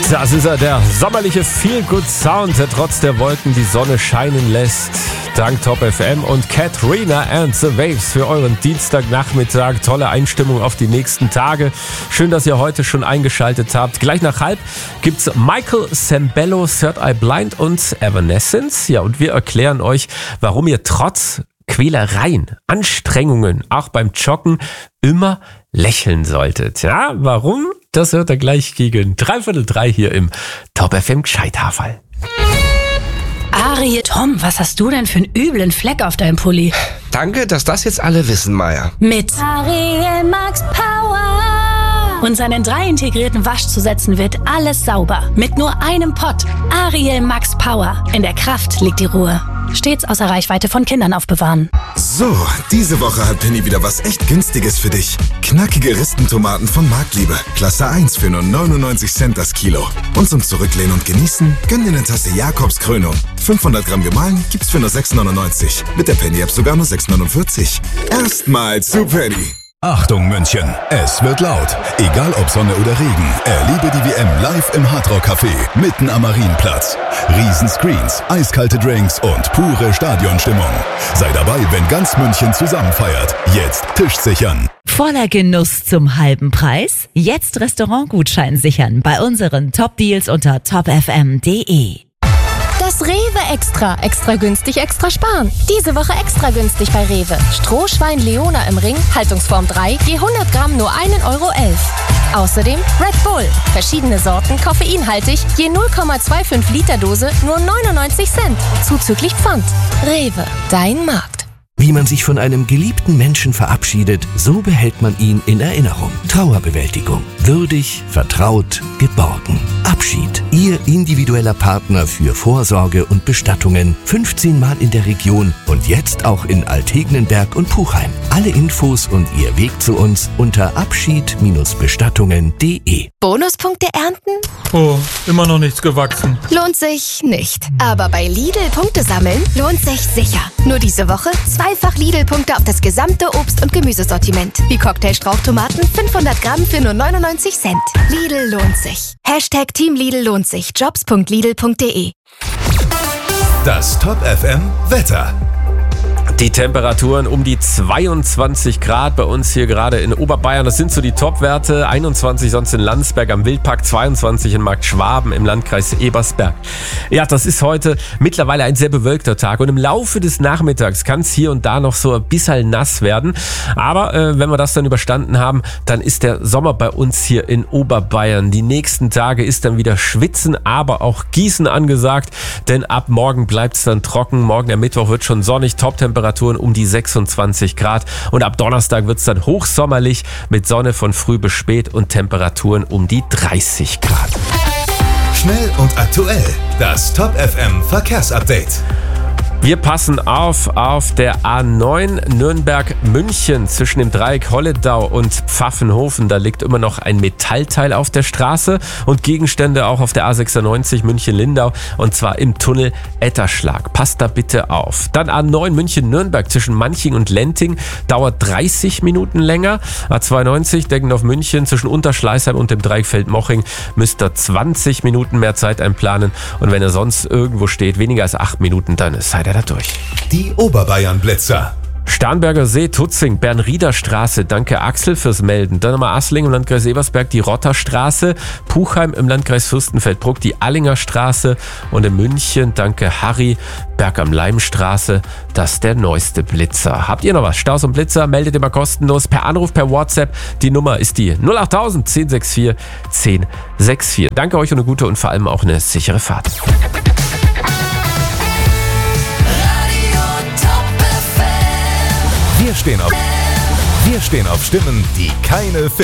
Das ist er, der sommerliche Feel-Good-Sound, der trotz der Wolken die Sonne scheinen lässt. Dank Top FM und Katrina and the Waves für euren Dienstagnachmittag. Tolle Einstimmung auf die nächsten Tage. Schön, dass ihr heute schon eingeschaltet habt. Gleich nach halb gibt's Michael Sembello, Third Eye Blind und Evanescence. Ja, und wir erklären euch, warum ihr trotz Quälereien, Anstrengungen, auch beim Joggen immer lächeln solltet. Ja, warum? Das hört ihr gleich gegen 3:45 hier im Top FM Gescheithaferl. Arie, Tom, was hast du denn für einen üblen Fleck auf deinem Pulli? Danke, dass das jetzt alle wissen, Maya. Mit Ariel Max Power. Und seinen 3 integrierten Waschzusätzen wird alles sauber. Mit nur einem Pott. Ariel Max Power. In der Kraft liegt die Ruhe. Stets außer Reichweite von Kindern aufbewahren. So, diese Woche hat Penny wieder was echt Günstiges für dich. Knackige Ristentomaten von Marktliebe. Klasse 1 für nur 99 Cent das Kilo. Und zum Zurücklehnen und Genießen, gönn dir eine Tasse Jakobskrönung. 500 Gramm gemahlen gibt's für nur 6,99. Mit der Penny-App sogar nur 6,49. Erstmal zu Penny. Achtung München, es wird laut. Egal ob Sonne oder Regen, erlebe die WM live im Hardrock Café, mitten am Marienplatz. Riesenscreens, eiskalte Drinks und pure Stadionstimmung. Sei dabei, wenn ganz München zusammen feiert. Jetzt Tisch sichern. Voller Genuss zum halben Preis? Jetzt Restaurantgutschein sichern bei unseren Top-Deals unter topfm.de. Das Rewe Extra. Extra günstig, extra sparen. Diese Woche extra günstig bei Rewe. Strohschwein Leona im Ring, Haltungsform 3, je 100 Gramm nur 1,11 Euro. Außerdem Red Bull. Verschiedene Sorten, koffeinhaltig, je 0,25 Liter Dose, nur 99 Cent. Zuzüglich Pfand. Rewe, dein Markt. Wie man sich von einem geliebten Menschen verabschiedet, so behält man ihn in Erinnerung. Trauerbewältigung. Würdig, vertraut, geborgen. Abschied. Ihr individueller Partner für Vorsorge und Bestattungen. 15 Mal in der Region und jetzt auch in Altegnenberg und Puchheim. Alle Infos und Ihr Weg zu uns unter abschied-bestattungen.de. Bonuspunkte ernten? Oh, immer noch nichts gewachsen. Lohnt sich nicht. Aber bei Lidl Punkte sammeln lohnt sich sicher. Nur diese Woche zweifach Lidl-Punkte auf das gesamte Obst- und Gemüsesortiment. Wie Cocktailstrauchtomaten 500 Gramm für nur 99 Cent. Lidl lohnt sich. Hashtag Team Lidl lohnt sich. Jobs.lidl.de. Das Top FM Wetter. Die Temperaturen um die 22 Grad bei uns hier gerade in Oberbayern. Das sind so die Topwerte. 21 sonst in Landsberg am Wildpark, 22 in Marktschwaben im Landkreis Ebersberg. Ja, das ist heute mittlerweile ein sehr bewölkter Tag. Und im Laufe des Nachmittags kann es hier und da noch so ein bisschen nass werden. Aber wenn wir das dann überstanden haben, dann ist der Sommer bei uns hier in Oberbayern. Die nächsten Tage ist dann wieder Schwitzen, aber auch Gießen angesagt. Denn ab morgen bleibt es dann trocken. Morgen der Mittwoch wird schon sonnig. Top-Temperaturen um die 26 Grad und ab Donnerstag wird es dann hochsommerlich mit Sonne von früh bis spät und Temperaturen um die 30 Grad. Schnell und aktuell, das Top FM Verkehrsupdate. Wir passen auf der A9 Nürnberg-München zwischen dem Dreieck Holledau und Pfaffenhofen. Da liegt immer noch ein Metallteil auf der Straße und Gegenstände auch auf der A96 München-Lindau und zwar im Tunnel Etterschlag. Passt da bitte auf. Dann A9 München-Nürnberg zwischen Manching und Lenting dauert 30 Minuten länger. A92 Deggendorf München zwischen Unterschleißheim und dem Dreieck Feldmoching müsst ihr 20 Minuten mehr Zeit einplanen und wenn ihr sonst irgendwo steht, weniger als 8 Minuten, dann seid ihr da durch. Die Oberbayern-Blitzer. Starnberger See, Tutzing, Bernrieder Straße. Danke Axel fürs Melden. Dann nochmal Assling im Landkreis Ebersberg, die Rotterstraße. Puchheim im Landkreis Fürstenfeldbruck, die Allinger Straße. Und in München, danke Harry, Berg am Leimstraße. Das ist der neueste Blitzer. Habt ihr noch was? Staus und Blitzer? Meldet immer kostenlos per Anruf, per WhatsApp. Die Nummer ist die 08000 1064 1064. Danke euch und eine gute und vor allem auch eine sichere Fahrt. Wir stehen auf Stimmen, die keine finden.